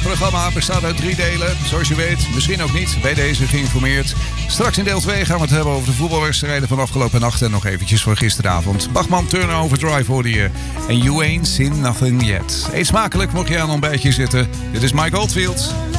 programma bestaat uit 3 delen. Zoals je weet, misschien ook niet, bij deze geïnformeerd. Straks in deel 2 gaan we het hebben over de voetbalwedstrijden van afgelopen nacht. En nog eventjes voor gisteravond. Bachman, Turner Overdrive hoorde je. En You Ain't Seen Nothing Yet. Eet smakelijk, mocht je aan een ontbijtje zitten. Dit is Mike Oldfield.